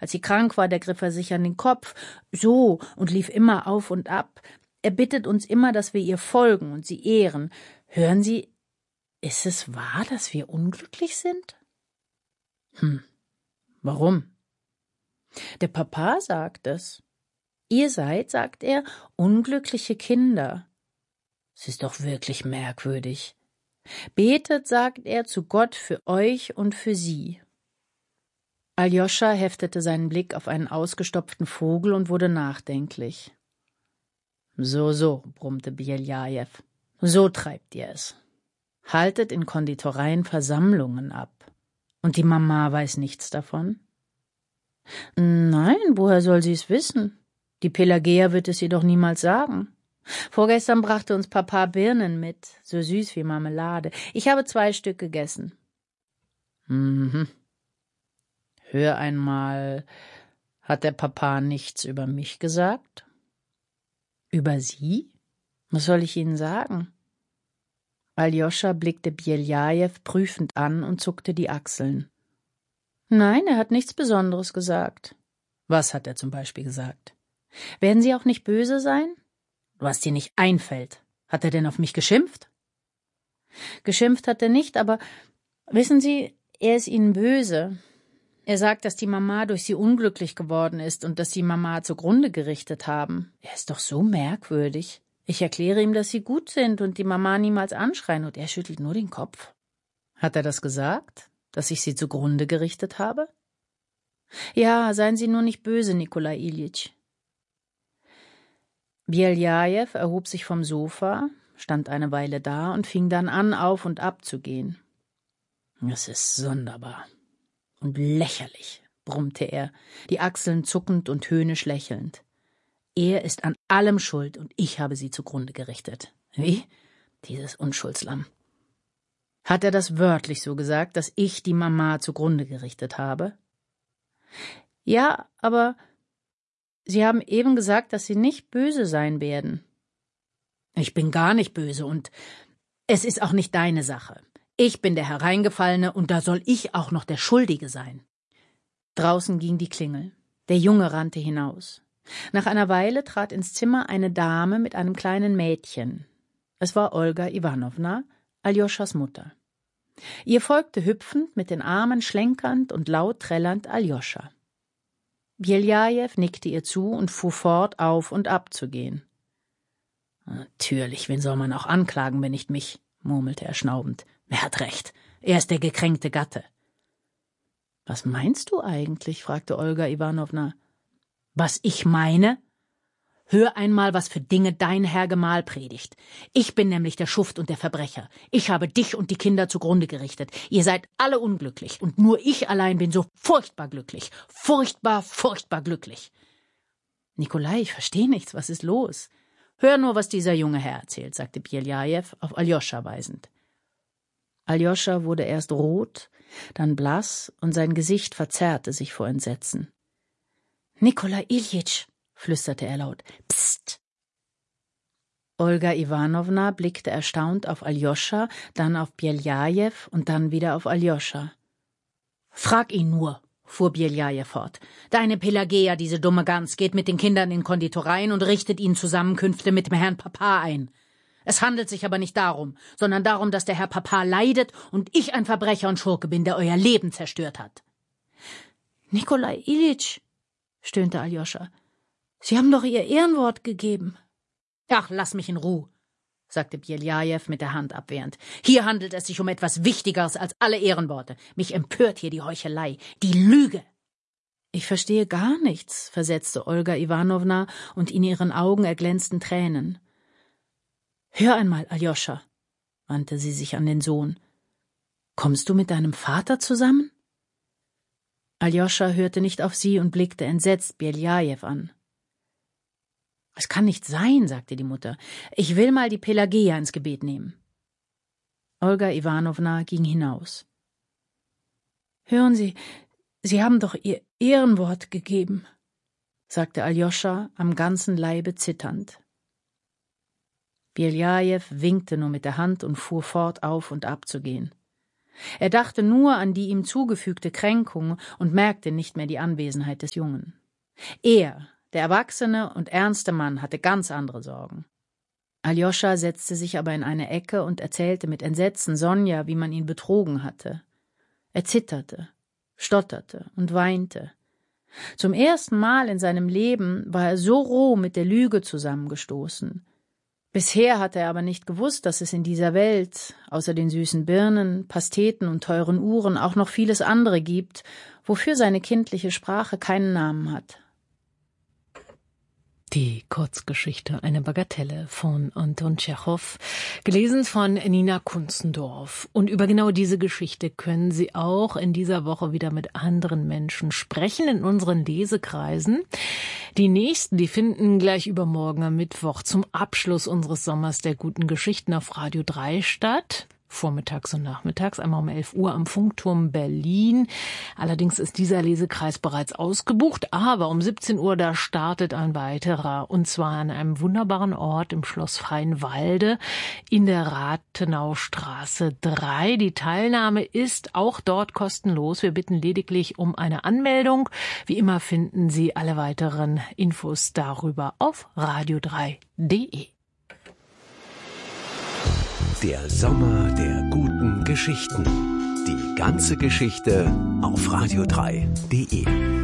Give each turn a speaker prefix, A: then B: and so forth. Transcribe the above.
A: Als sie krank war, da griff er sich an den Kopf, so, und lief immer auf und ab. Er bittet uns immer, dass wir ihr folgen und sie ehren. Hören Sie, ist es wahr, dass wir unglücklich sind? Warum? Der Papa sagt es. Ihr seid, sagt er, unglückliche Kinder. Es ist doch wirklich merkwürdig. Betet, sagt er, zu Gott für euch und für sie. Aljoscha heftete seinen Blick auf einen ausgestopften Vogel und wurde nachdenklich. So, brummte Beljajew. So treibt ihr es. Haltet in Konditoreien Versammlungen ab. Und die Mama weiß nichts davon? Nein, woher soll sie es wissen? Die Pelageia wird es ihr doch niemals sagen. Vorgestern brachte uns Papa Birnen mit, so süß wie Marmelade. Ich habe 2 Stück gegessen. Hör einmal, hat der Papa nichts über mich gesagt? Über Sie? Was soll ich Ihnen sagen? Aljoscha blickte Beljajew prüfend an und zuckte die Achseln. Nein, er hat nichts Besonderes gesagt. Was hat er zum Beispiel gesagt? Werden Sie auch nicht böse sein? Was dir nicht einfällt. Hat er denn auf mich geschimpft? Geschimpft hat er nicht, aber wissen Sie, er ist Ihnen böse. Er sagt, dass die Mama durch Sie unglücklich geworden ist und dass Sie Mama zugrunde gerichtet haben. Er ist doch so merkwürdig. Ich erkläre ihm, dass Sie gut sind und die Mama niemals anschreien, und er schüttelt nur den Kopf. Hat er das gesagt, dass ich Sie zugrunde gerichtet habe? Ja, seien Sie nur nicht böse, Nikolai Iljitsch. Beljajew erhob sich vom Sofa, stand eine Weile da und fing dann an, auf und ab zu gehen. Es ist sonderbar und lächerlich, brummte er, die Achseln zuckend und höhnisch lächelnd. Er ist an allem schuld und ich habe sie zugrunde gerichtet. Wie? Dieses Unschuldslamm. Hat er das wörtlich so gesagt, dass ich die Mama zugrunde gerichtet habe? Ja, aber Sie haben eben gesagt, dass Sie nicht böse sein werden. Ich bin gar nicht böse und es ist auch nicht deine Sache. Ich bin der Hereingefallene und da soll ich auch noch der Schuldige sein. Draußen ging die Klingel. Der Junge rannte hinaus. Nach einer Weile trat ins Zimmer eine Dame mit einem kleinen Mädchen. Es war Olga Iwanowna, Aljoschas Mutter. Ihr folgte hüpfend, mit den Armen schlenkernd und laut trällernd Aljoscha. Beljajew nickte ihr zu und fuhr fort, auf und ab zu gehen. Natürlich, wen soll man auch anklagen, wenn nicht mich, murmelte er schnaubend. Er hat recht, er ist der gekränkte Gatte. Was meinst du eigentlich? Fragte Olga Iwanowna. Was ich meine? Hör einmal, was für Dinge dein Herr Gemahl predigt. Ich bin nämlich der Schuft und der Verbrecher. Ich habe dich und die Kinder zugrunde gerichtet. Ihr seid alle unglücklich und nur ich allein bin so furchtbar glücklich. Furchtbar, furchtbar glücklich. Nikolai, ich verstehe nichts. Was ist los? Hör nur, was dieser junge Herr erzählt, sagte Beljajew auf Aljoscha weisend. Aljoscha wurde erst rot, dann blass und sein Gesicht verzerrte sich vor Entsetzen. Nikolai Iljitsch, flüsterte er laut. Psst! Olga Iwanowna blickte erstaunt auf Aljoscha, dann auf Beljajew und dann wieder auf Aljoscha. Frag ihn nur, fuhr Beljajew fort. Deine Pelageia, diese dumme Gans, geht mit den Kindern in Konditoreien und richtet ihnen Zusammenkünfte mit dem Herrn Papa ein. Es handelt sich aber nicht darum, sondern darum, dass der Herr Papa leidet und ich ein Verbrecher und Schurke bin, der euer Leben zerstört hat. Nikolai Iljitsch, stöhnte Aljoscha. Sie haben doch Ihr Ehrenwort gegeben. Ach, lass mich in Ruhe, sagte Beljajew mit der Hand abwehrend. Hier handelt es sich um etwas Wichtigeres als alle Ehrenworte. Mich empört hier die Heuchelei, die Lüge. Ich verstehe gar nichts, versetzte Olga Iwanowna, und in ihren Augen erglänzten Tränen. Hör einmal, Aljoscha, wandte sie sich an den Sohn. Kommst du mit deinem Vater zusammen? Aljoscha hörte nicht auf sie und blickte entsetzt Beljajew an. Es kann nicht sein, sagte die Mutter. Ich will mal die Pelageia ins Gebet nehmen. Olga Iwanowna ging hinaus. Hören Sie, Sie haben doch Ihr Ehrenwort gegeben, sagte Aljoscha am ganzen Leibe zitternd. Beljajew winkte nur mit der Hand und fuhr fort, auf und ab zu gehen. Er dachte nur an die ihm zugefügte Kränkung und merkte nicht mehr die Anwesenheit des Jungen. Er, der erwachsene und ernste Mann, hatte ganz andere Sorgen. Aljoscha setzte sich aber in eine Ecke und erzählte mit Entsetzen Sonja, wie man ihn betrogen hatte. Er zitterte, stotterte und weinte. Zum ersten Mal in seinem Leben war er so roh mit der Lüge zusammengestoßen. Bisher hatte er aber nicht gewusst, dass es in dieser Welt, außer den süßen Birnen, Pasteten und teuren Uhren, auch noch vieles andere gibt, wofür seine kindliche Sprache keinen Namen hat.
B: Die Kurzgeschichte Eine Bagatelle von Anton Tschechow, gelesen von Nina Kunzendorf. Und über genau diese Geschichte können Sie auch in dieser Woche wieder mit anderen Menschen sprechen in unseren Lesekreisen. Die nächsten, die finden gleich übermorgen am Mittwoch zum Abschluss unseres Sommers der guten Geschichten auf Radio 3 statt. Vormittags und nachmittags, einmal um 11 Uhr am Funkturm Berlin. Allerdings ist dieser Lesekreis bereits ausgebucht, aber um 17 Uhr, da startet ein weiterer, und zwar an einem wunderbaren Ort im Schloss Freienwalde in der Rathenaustraße 3. Die Teilnahme ist auch dort kostenlos. Wir bitten lediglich um eine Anmeldung. Wie immer finden Sie alle weiteren Infos darüber auf radio3.de.
C: Der Sommer der guten Geschichten. Die ganze Geschichte auf radio3.de.